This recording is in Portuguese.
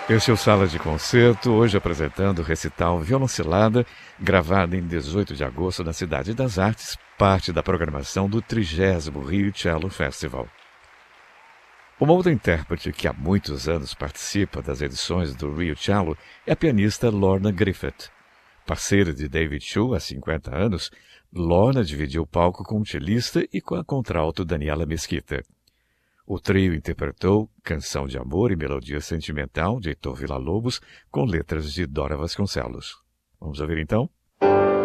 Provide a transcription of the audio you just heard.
Este é o Sala de Concerto, hoje apresentando o recital Violoncelada, gravado em 18 de agosto na Cidade das Artes, parte da programação do 30º Rio Cello Festival. Uma outra intérprete que há muitos anos participa das edições do Rio Cello é a pianista Lorna Griffith. Parceira de David Chu há 50 anos, Lorna dividiu o palco com o cellista e com a contralto Daniela Mesquita. O trio interpretou Canção de Amor e Melodia Sentimental, de Heitor Villa-Lobos, com letras de Dora Vasconcelos. Vamos ouvir então?